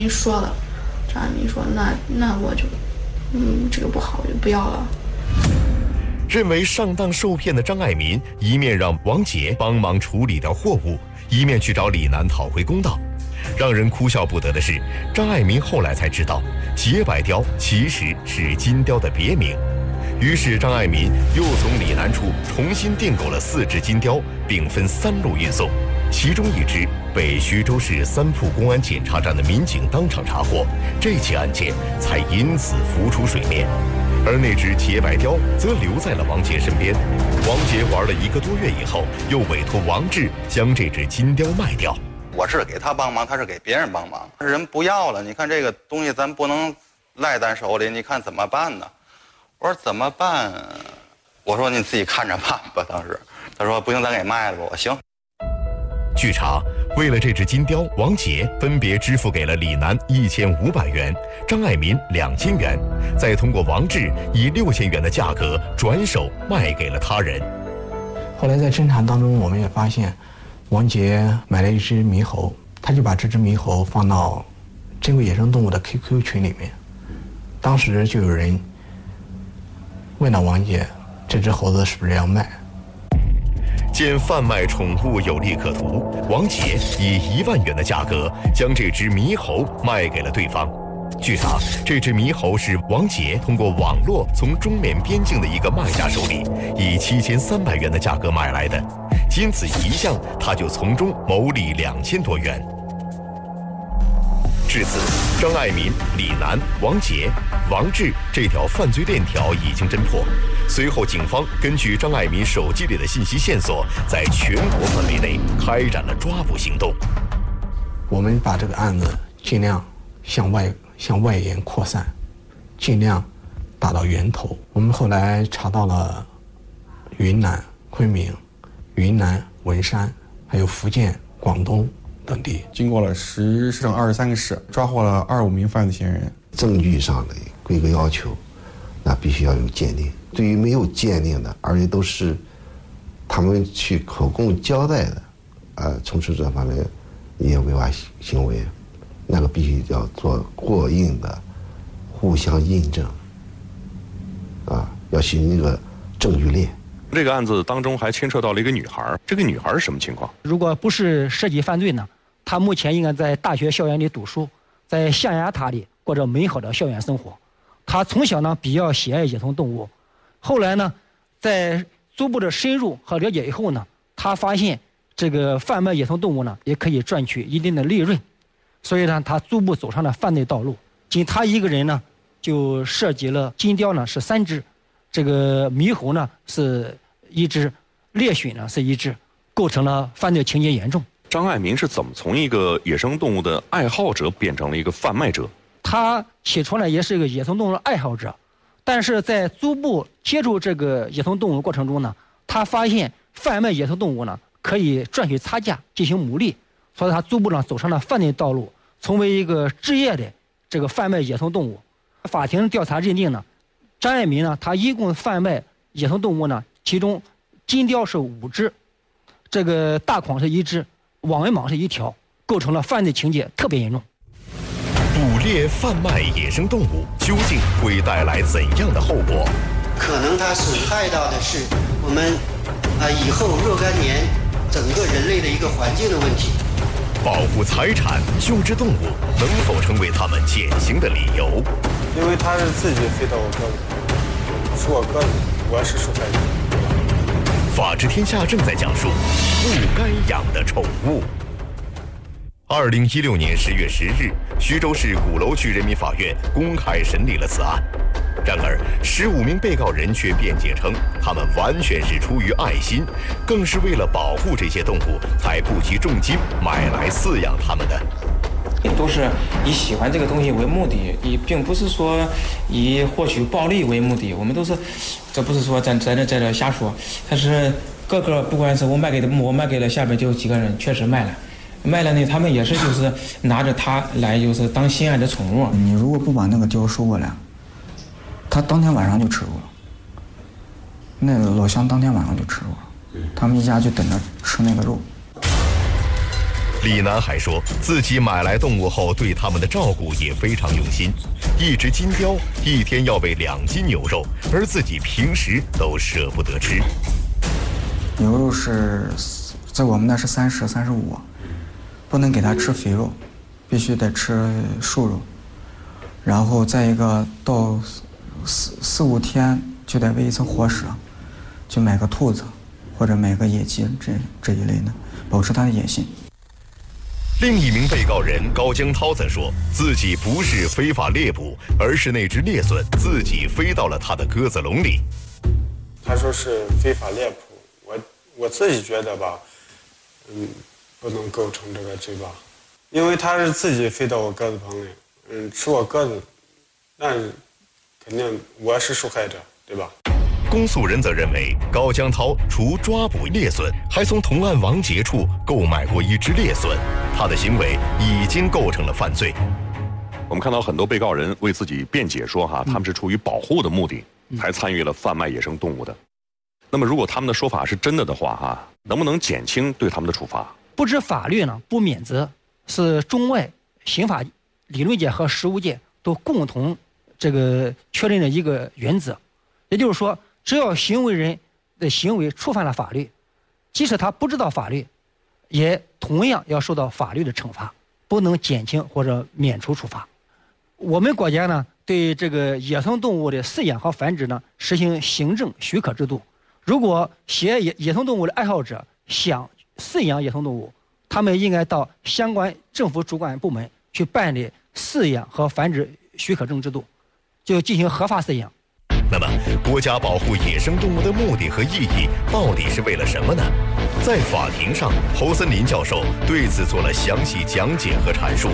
民说了，张爱民说那我就，这个不好，我就不要了。 认为上当受骗的张爱民，一面让王杰帮忙处理掉货物，一面去找李楠讨回公道。让人哭笑不得的是，张爱民后来才知道，洁白貂其实是金雕的别名。于是张爱民又从李楠处重新订购了4只金雕，并分3路运送，其中1只被徐州市三铺公安检查站的民警当场查获，这起案件才因此浮出水面。而那只洁白貂则留在了王杰身边。王杰玩了1个多月以后，又委托王志将这只金雕卖掉。 我是给他帮忙，他是给别人帮忙，人不要了，你看这个东西咱不能赖咱手里，你看怎么办呢？我说怎么办？我说你自己看着办吧。当时他说不行，咱给卖了吧。我行。 据查，为了这只金雕，王杰分别支付给了李楠1500元，张爱民2000元，再通过王志以6000元的价格转手卖给了他人。 后来在侦查当中，我们也发现，王杰买了1只猕猴，他就把这只猕猴放到珍贵野生动物的 QQ 群里面。当时就有人问到王杰，这只猴子是不是要卖？ 见贩卖宠物有利可图，王杰以1万元的价格将这只猕猴卖给了对方。据查，这只猕猴是王杰通过网络从中缅边境的一个卖家手里以7300元的价格买来的，仅此一项，他就从中牟利2000多元。至此，张爱民、李楠、王杰、王志这条犯罪链条已经侦破。随后，警方根据张爱民手机里的信息线索，在全国范围内开展了抓捕行动。 我们把这个案子尽量向外延扩散，尽量打到源头。我们后来查到了云南、昆明、云南、文山，还有福建、广东等地。 经过了10省23个市，抓获了25名犯罪嫌疑人。 证据上的规格要求，那必须要有鉴定。对于没有鉴定的，而且都是他们去口供交代的，从事这方面一些违法行为，那个必须要做过硬的互相印证，要形成一个证据链。 这个案子当中还牵扯到了一个女孩，这个女孩是什么情况？ 如果不是涉及犯罪呢，她目前应该在大学校园里读书，在象牙塔里过着美好的校园生活。她从小呢比较喜爱野生动物，后来呢，在逐步的深入和了解以后呢，她发现这个贩卖野生动物呢也可以赚取一定的利润，所以呢，她逐步走上了犯罪道路。仅她一个人呢，就涉及了金雕呢是3只，这个猕猴呢是1只，猎犬呢是1只，构成了犯罪情节严重。 张爱民是怎么从一个野生动物的爱好者变成了一个贩卖者？ 他起初呢也是一个野生动物的爱好者，但是在逐步接触这个野生动物过程中呢，他发现贩卖野生动物呢可以赚取差价进行牟利，所以他逐步呢走上了犯罪道路，成为一个职业的这个贩卖野生动物。法庭调查认定呢，张爱民呢他一共贩卖野生动物呢，其中金雕是5只，这个大蟒是1只，网纹蟒是1条，构成了犯罪情节特别严重。 捕猎贩卖野生动物究竟会带来怎样的后果？ 可能它损害到的是我们以后若干年整个人类的一个环境的问题。 保护财产、救治动物能否成为他们减刑的理由？ 因为它是自己飞到我胳膊，是我胳膊，我是受害者。 法治天下正在讲述不该养的宠物。2016年10月10日，徐州市鼓楼区人民法院公开审理了此案。然而，15名被告人却辩解称，他们完全是出于爱心，更是为了保护这些动物，才不惜重金买来饲养它们的。 都是以喜欢这个东西为目的，并不是说以获取暴利为目的。我们都是，这不是说在这瞎说。但是各个不管是我卖给了下边就有几个人确实卖了呢，他们也是就是拿着它来就是当心爱的宠物。 你如果不把那个貂收过来，他当天晚上就吃过了。那个老乡当天晚上就吃过了，他们一家就等着吃那个肉。 李楠还说，自己买来动物后对它们的照顾也非常用心。一只金雕一天要喂2斤牛肉，而自己平时都舍不得吃。 牛肉是在我们那是30、35，不能给它吃肥肉，必须得吃瘦肉。然后再一个到4、5天就得喂一次活食，就买个兔子或者买个野鸡这一类的，保持它的野性。 另一名被告人高江涛则说，自己不是非法猎捕，而是那只猎隼自己飞到了他的鸽子笼里。 他说是非法猎捕，我自己觉得吧，不能构成这个罪吧，因为他是自己飞到我鸽子棚里，吃我鸽子，那肯定我是受害者，对吧？ 公诉人则认为，高江涛除抓捕猎隼，还从同案王杰处购买过一只猎隼，他的行为已经构成了犯罪。 我们看到很多被告人为自己辩解说他们是出于保护的目的才参与了贩卖野生动物的。那么如果他们的说法是真的的话能不能减轻对他们的处罚？ 不知法律呢不免责，是中外刑法理论界和实务界都共同确认的一个原则。也就是说，只要行为人的行为触犯了法律，即使他不知道法律，也同样要受到法律的惩罚，不能减轻或者免除处罚。我们国家呢，对这个野生动物的饲养和繁殖呢，实行行政许可制度。如果野生动物的爱好者想饲养野生动物，他们应该到相关政府主管部门去办理饲养和繁殖许可证制度，就进行合法饲养。 那么，国家保护野生动物的目的和意义到底是为了什么呢？在法庭上，侯森林教授对此做了详细讲解和阐述。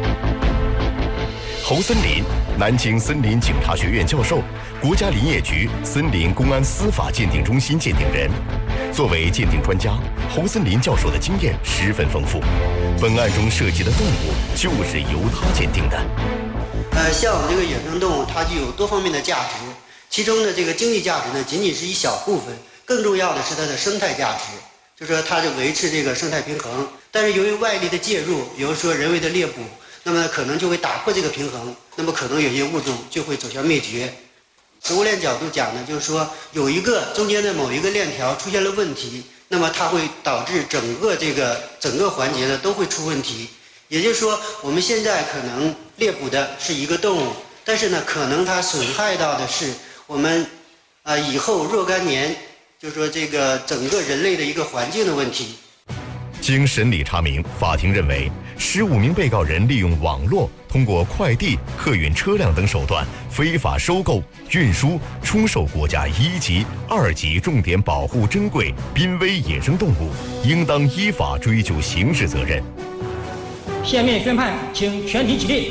侯森林，南京森林警察学院教授，国家林业局森林公安司法鉴定中心鉴定人。作为鉴定专家，侯森林教授的经验十分丰富。本案中涉及的动物就是由他鉴定的。 像我们这个野生动物，它具有多方面的价值。其中的这个经济价值呢，仅仅是一小部分，更重要的是它的生态价值，就是说它就维持这个生态平衡。但是由于外力的介入，比如说人为的猎捕，那么可能就会打破这个平衡，那么可能有些物种就会走向灭绝。食物链角度讲呢，就是说有一个中间的某一个链条出现了问题，那么它会导致整个环节呢都会出问题。也就是说，我们现在可能猎捕的是一个动物，但是呢，可能它损害到的是我们以后若干年，就是说这个整个人类的一个环境的问题。 经审理查明，法庭认为15名被告人利用网络，通过快递、客运车辆等手段非法收购、运输、出售国家1级、2级重点保护珍贵、濒危野生动物，应当依法追究刑事责任。 下面宣判，请全体起立。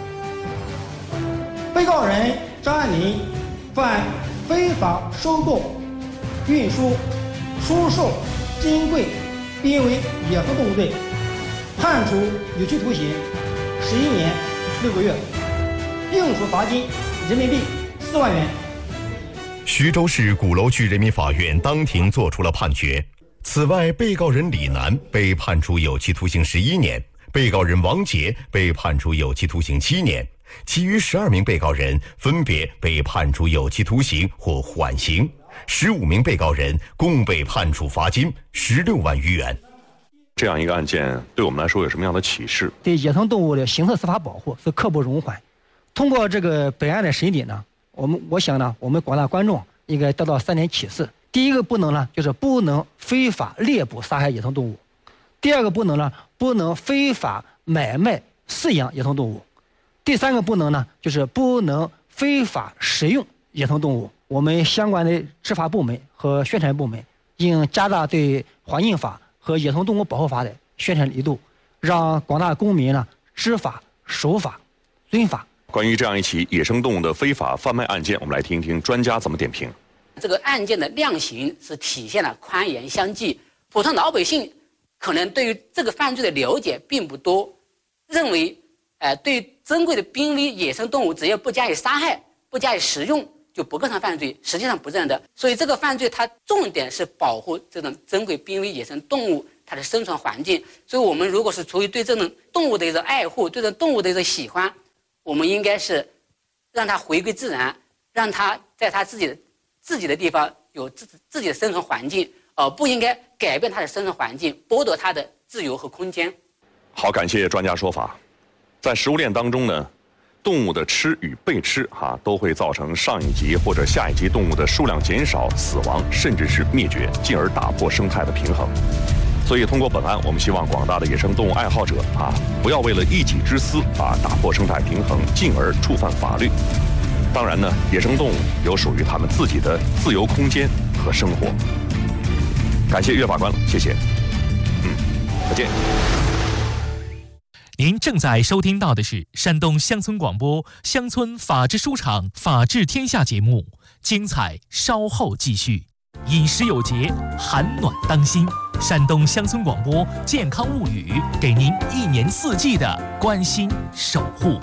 被告人张爱民犯非法收购、运输、出售珍贵、濒危野生动物罪，判处有期徒刑11年6个月，并处罚金人民币4万元。 徐州市鼓楼区人民法院当庭作出了判决。此外，被告人李楠被判处有期徒刑11年，被告人王杰被判处有期徒刑7年，其余12名被告人分别被判处有期徒刑或缓刑，15名被告人共被判处罚金16万余元。 这样一个案件对我们来说有什么样的启示？ 对野生动物的刑事司法保护是刻不容缓。通过这个本案的审理呢，我想呢，我们广大观众应该得到3点启示。第一个不能呢，就是不能非法猎捕杀害野生动物；第二个不能呢，不能非法买卖饲养野生动物；第三个不能呢，就是不能非法食用野生动物。我们相关的执法部门和宣传部门应加大对环境法和野生动物保护法的宣传力度，让广大公民呢知法、守法、遵法。 关于这样一起野生动物的非法贩卖案件，我们来听一听专家怎么点评。 这个案件的量刑是体现了宽严相济，普通老百姓可能对于这个犯罪的了解并不多，认为对珍贵的濒危野生动物只要不加以杀害、不加以食用就不构成犯罪，实际上不这样的。所以这个犯罪它重点是保护这种珍贵濒危野生动物它的生存环境。所以我们如果是出于对这种动物的一种爱护，对这种动物的一种喜欢，我们应该是让它回归自然，让它在它自己的地方有自己的生存环境，不应该改变它的生存环境，剥夺它的自由和空间。 好，感谢专家说法。在食物链当中呢，动物的吃与被吃都会造成上一级或者下一级动物的数量减少、死亡，甚至是灭绝，进而打破生态的平衡。所以通过本案，我们希望广大的野生动物爱好者不要为了一己之私打破生态平衡，进而触犯法律。当然呢，野生动物有属于他们自己的自由空间和生活。感谢岳法官，谢谢。再见。 您正在收听到的是山东乡村广播乡村法制书场法治天下节目，精彩稍后继续。饮食有节，寒暖当心。山东乡村广播健康物语，给您1年4季的关心守护。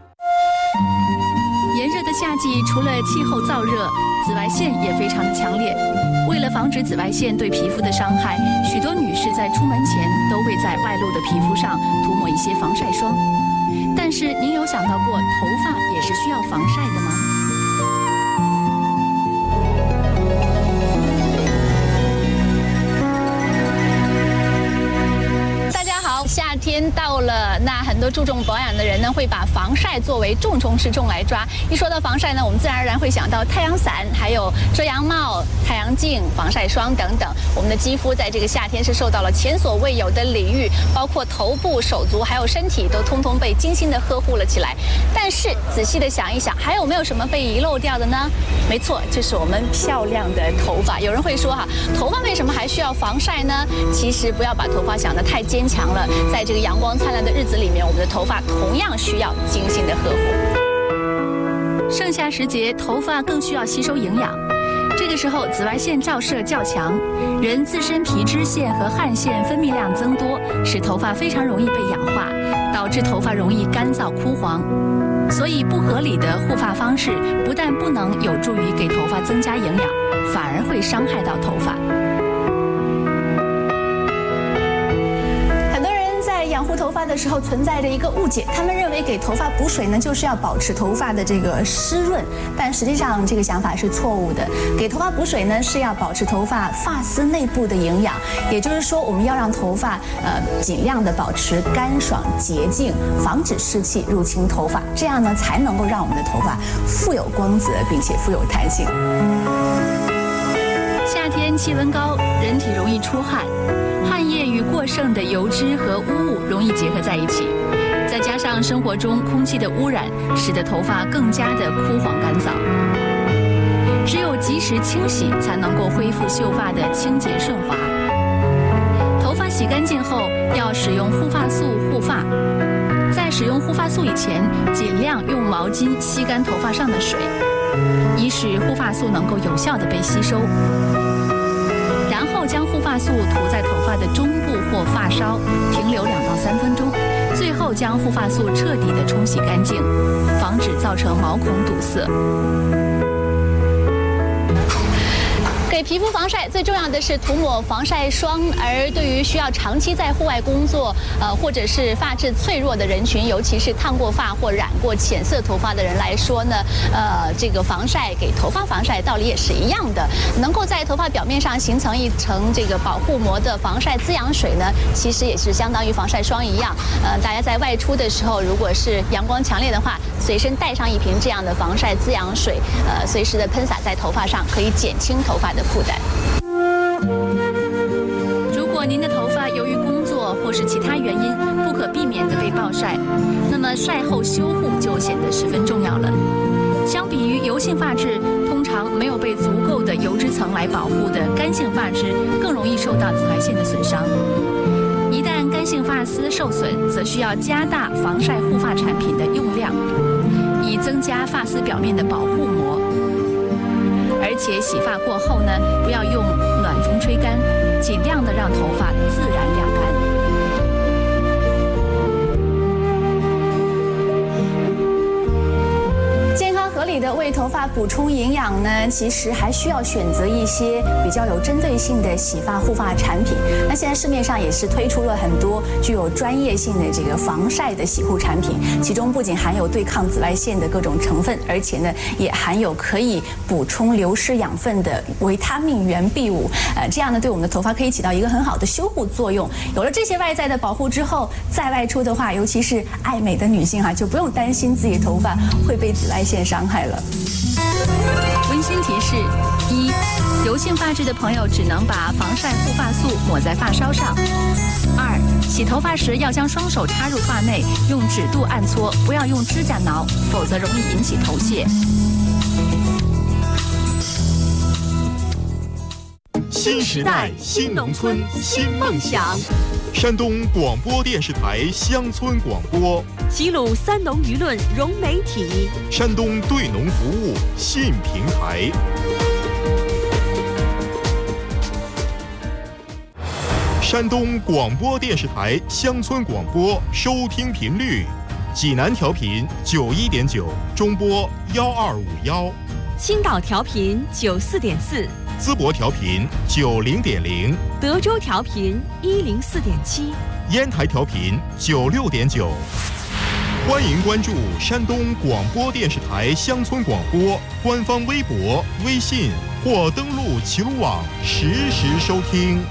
炎热的夏季，除了气候燥热，紫外线也非常的强烈。为了防止紫外线对皮肤的伤害，许多女士在出门前都会在外露的皮肤上涂抹一些防晒霜。但是您有想到过头发也是需要防晒的吗？夏天到了，那很多注重保养的人呢，会把防晒作为重中之重来抓。一说到防晒呢，我们自然而然会想到太阳伞，还有遮阳帽、太阳镜、防晒霜等等。我们的肌肤在这个夏天是受到了前所未有的礼遇，包括头部、手足还有身体都通通被精心的呵护了起来。但是仔细的想一想，还有没有什么被遗漏掉的呢？没错，就是我们漂亮的头发。有人会说头发为什么还需要防晒呢？其实不要把头发想得太坚强了。在这个阳光灿烂的日子里面，我们的头发同样需要精心的呵护。盛夏时节，头发更需要吸收营养。这个时候，紫外线照射较强，人自身皮脂腺和汗腺分泌量增多，使头发非常容易被氧化，导致头发容易干燥枯黄。所以，不合理的护发方式不但不能有助于给头发增加营养，反而会伤害到头发。养护头发的时候存在着一个误解，他们认为给头发补水呢，就是要保持头发的这个湿润，但实际上这个想法是错误的。给头发补水呢，是要保持头发发丝内部的营养，也就是说，我们要让头发尽量的保持干爽洁净，防止湿气入侵头发，这样呢才能够让我们的头发富有光泽，并且富有弹性。夏天气温高，人体容易出汗。汗液与过剩的油脂和污物容易结合在一起，再加上生活中空气的污染，使得头发更加的枯黄干燥。只有及时清洗，才能够恢复秀发的清洁顺滑。头发洗干净后，要使用护发素护发。在使用护发素以前，尽量用毛巾吸干头发上的水，以使护发素能够有效的被吸收。然后将护发素涂在头发的中部或发梢，停留2到3分钟，最后将护发素彻底的冲洗干净，防止造成毛孔堵塞。给皮肤防晒最重要的是涂抹防晒霜，而对于需要长期在户外工作，或者是发质脆弱的人群，尤其是烫过发或染过浅色头发的人来说呢，这个防晒给头发防晒道理也是一样的，能够在头发表面上形成一层这个保护膜的防晒滋养水呢，其实也是相当于防晒霜一样。大家在外出的时候，如果是阳光强烈的话，随身带上一瓶这样的防晒滋养水，随时的喷洒在头发上，可以减轻头发的负担。如果您的头发由于工作或是其他原因不可避免的被暴晒，那么晒后修护就显得十分重要了。相比于油性发质，通常没有被足够的油脂层来保护的干性发质，更容易受到紫外线的损伤。一旦干性发丝受损，则需要加大防晒护发产品的用量，以增加发丝表面的保护膜。而且洗发过后呢，不要用暖风吹干，尽量的让头发自然晾干。健康合理理的为头发补充营养呢，其实还需要选择一些比较有针对性的洗发护发产品。那现在市面上也是推出了很多具有专业性的这个防晒的洗护产品，其中不仅含有对抗紫外线的各种成分，而且呢也含有可以补充流失养分的维他命原 B5，这样呢对我们的头发可以起到一个很好的修护作用。有了这些外在的保护之后，再外出的话，尤其是爱美的女性就不用担心自己的头发会被紫外线伤害了。 温馨提示：一，油性发质的朋友只能把防晒护发素抹在发梢上；二，洗头发时要将双手插入发内，用指肚按搓，不要用指甲挠，否则容易引起头屑。 新时代，新农村，新梦想。山东广播电视台乡村广播， 齐鲁三农舆论融媒体， 山东对农服务信平台。山东广播电视台乡村广播收听频率：济南调频91.9，中波1251； 青岛调频94.4。 淄博调频90.0， 德州调频104.7， 烟台调频96.9。欢迎关注山东广播电视台乡村广播官方微博、微信或登录齐鲁网实时收听。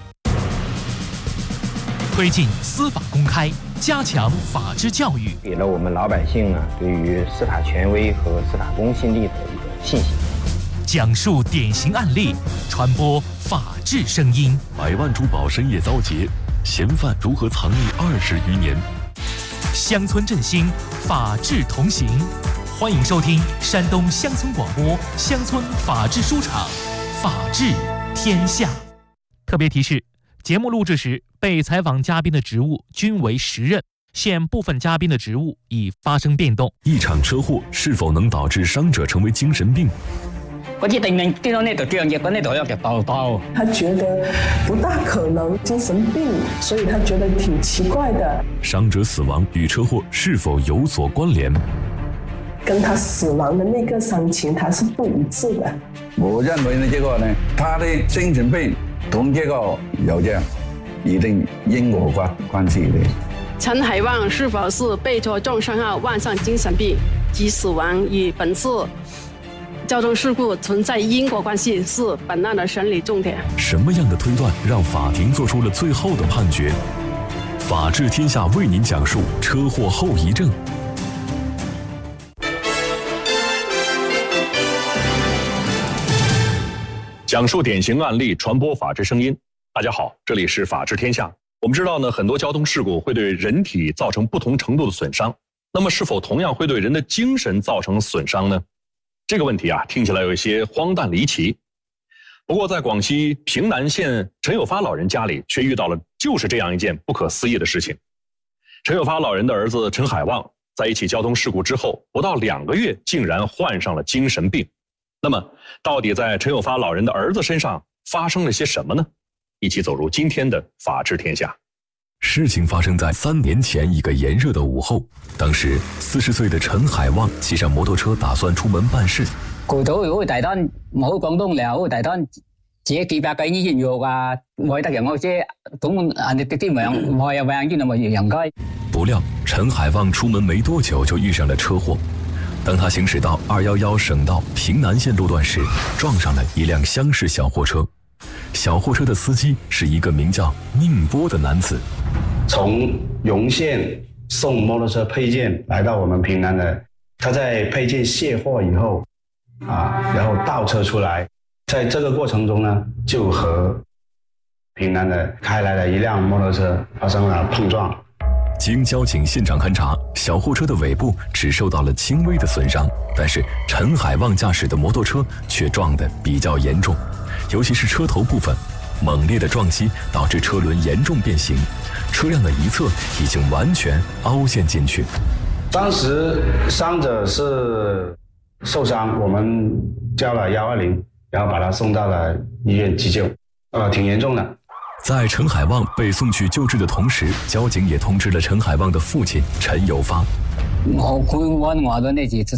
推进司法公开，加强法治教育， 给了我们老百姓对于司法权威和司法公信力的一个信心。 讲述典型案例，传播法治声音。 100万珠宝深夜遭劫，嫌犯如何藏匿20余年？ 乡村振兴，法治同行。欢迎收听山东乡村广播乡村法治书场，法治天下。特别提示：节目录制时，被采访嘉宾的职务均为实任，现部分嘉宾的职务已发生变动。 一场车祸是否能导致伤者成为精神病？ 我记得你见到那头这样子，那头有个包包。 他觉得不大可能精神病，所以他觉得挺奇怪的。 伤者死亡与车祸是否有所关联？ 跟他死亡的那个伤情，它是不一致的。 我认为呢，这个呢，他的精神病同这个有着一定因果关系的。 陈海旺是否是被车撞伤后患上精神病及死亡，与本次交通事故存在因果关系，是本案的审理重点。 什么样的推断让法庭做出了最后的判决？法治天下为您讲述车祸后遗症。 讲述典型案例，传播法治声音。大家好，这里是法治天下。我们知道呢，很多交通事故会对人体造成不同程度的损伤，那么是否同样会对人的精神造成损伤呢？这个问题听起来有一些荒诞离奇。不过在广西平南县陈有发老人家里却遇到了就是这样一件不可思议的事情。陈有发老人的儿子陈海旺在一起交通事故之后不到2个月竟然患上了精神病。那么到底在陈有发老人的儿子身上发生了些什么呢？一起走入今天的法治天下。 事情发生在3年前一个炎热的午后，当时40岁的陳海旺騎上摩托車打算出門辦事。 佢到如果大單冇廣東料，大單自己幾百個醫院藥我得人我即總人哋啲名我有病啲咁嘅人街。 不料陳海旺出門沒多久就遇上了車禍。當他行駛到211省道平南縣路段時，撞上了一輛廂式小貨車。小貨車的司機是一個名叫寧波的男子。 從榮縣送摩托車配件來到我們平南的，他在配件卸貨以後然後倒車出來，在這個過程中呢，就和平南的開來的一輛摩托車發生了碰撞。 經交警現場勘查，小貨車的尾部只受到了輕微的損傷，但是陳海旺駕駛的摩托車卻撞得比較嚴重，尤其是車頭部分，猛烈的撞擊導致車輪嚴重變形，車輛的一側已經完全凹陷進去。 當時傷者是受傷，我們叫了120，然後把他送到了醫院急救，挺嚴重的。 在陳海旺被送去救治的同時，交警也通知了陳海旺的父親陳有發。 佢揾我嗰陣時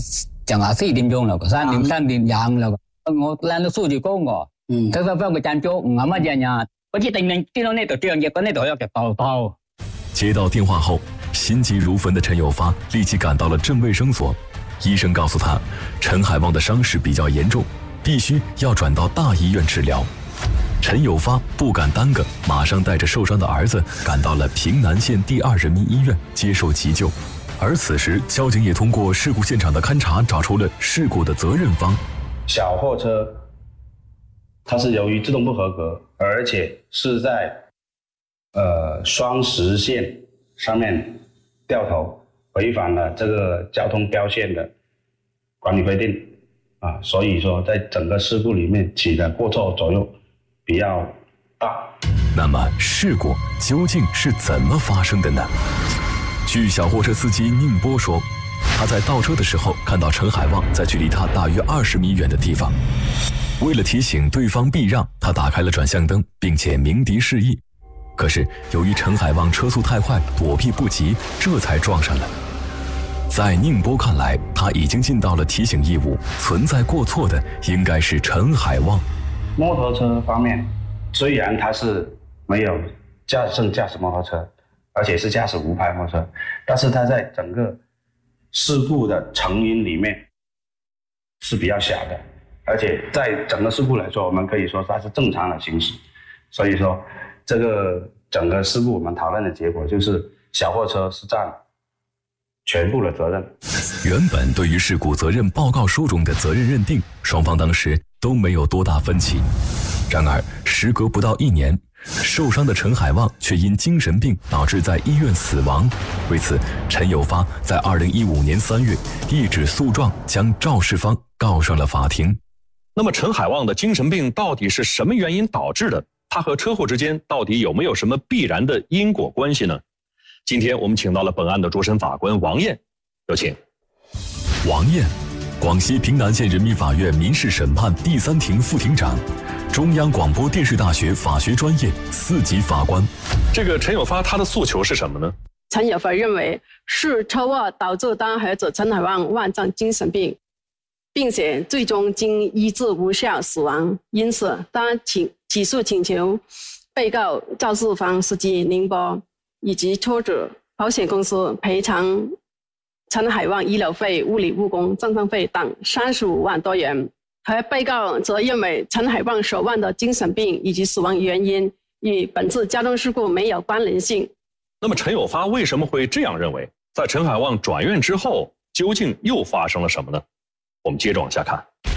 chẳng là 4點鐘了，3點2了，我攞到數據高我，佢翻個站咗，唔啱乜嘢呀？我只定名見到呢度這樣嘢，嗰呢度有隻豆包。 接到电话后，心急如焚的陈有发立即赶到了镇卫生所。医生告诉他，陈海旺的伤势比较严重，必须要转到大医院治疗。陈有发不敢耽搁，马上带着受伤的儿子赶到了平南县第2人民医院接受急救。而此时，交警也通过事故现场的勘查，找出了事故的责任方。 小货车，它是由于制动不合格，而且是在双实线上面掉头，违反了这个交通标线的管理规定啊，所以说在整个事故里面起的过错作用比较大。 那么事故究竟是怎么发生的呢？据小货车司机宁波说，他在倒车的时候看到陈海旺在距离他大约20米远的地方，为了提醒对方避让，他打开了转向灯，并且鸣笛示意。可是由于陈海旺车速太快，躲避不及，这才撞上了。在宁波看来，他已经尽到了提醒义务，存在过错的应该是陈海旺。 摩托车方面，虽然他是没有驾驶摩托车，而且是驾驶无牌摩托车，但是他在整个事故的成因里面是比较小的，而且在整个事故来说，我们可以说它是正常的行驶。所以说，这个整个事故我们讨论的结果就是小货车是占全部的责任。 原本对于事故责任报告书中的责任认定，双方当时都没有多大分歧。然而，时隔不到1年，受伤的陈海旺却因精神病导致在医院死亡。为此，陈有发在2015年3月一纸诉状将肇事方告上了法庭。 那么，陈海旺的精神病到底是什么原因导致的？他和车祸之间到底有没有什么必然的因果关系呢？今天我们请到了本案的主审法官王燕，有请。 王燕，广西平南县人民法院民事审判第3庭副庭长，中央广播电视大学法学专业4级法官。 这个陈有发他的诉求是什么呢？ 陈有发认为是车祸导致当事者陈海旺患上精神病，并且最终经医治无效死亡，因此他起诉请求被告肇事方司机宁波以及车主保险公司赔偿陈海旺医疗费、物理误工、葬葬费等35万多元。而被告则认为陈海旺所患的精神病以及死亡原因与本次交通事故没有关联性。 那么陈有发为什么会这样认为？在陈海旺转院之后，究竟又发生了什么呢？我们接着往下看。